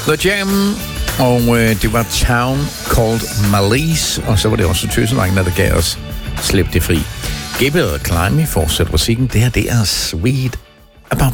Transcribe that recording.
The Jam, og det var Town Called Malice, og så var det også Tøsedrengene, der gav os Slip det fri. Gabriel og Climby fortsætter musikken. Det her, det er Sweet